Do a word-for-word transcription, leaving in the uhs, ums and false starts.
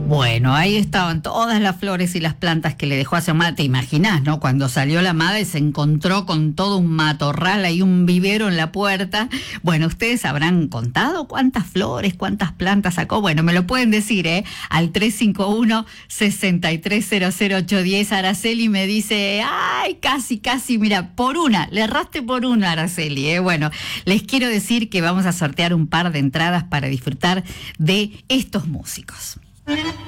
Bueno, ahí estaban todas las flores y las plantas que le dejó a su amada. Te imaginás, ¿no? Cuando salió la amada y se encontró con todo un matorral y un vivero en la puerta. Bueno, ustedes habrán contado cuántas flores, cuántas plantas sacó. Bueno, me lo pueden decir, ¿eh? Al tres cinco uno, seis tres cero cero ocho uno cero. Araceli me dice, ay, casi, casi, mira, por una, le erraste por una, Araceli, ¿eh? Bueno, les quiero decir que vamos a sortear un par de entradas para disfrutar de estos músicos.